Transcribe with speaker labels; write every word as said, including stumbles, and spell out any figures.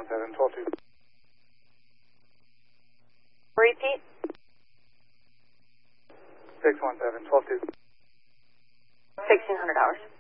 Speaker 1: one seven, twelve two.
Speaker 2: Repeat.
Speaker 1: six one seven, twelve two.
Speaker 2: sixteen hundred hours.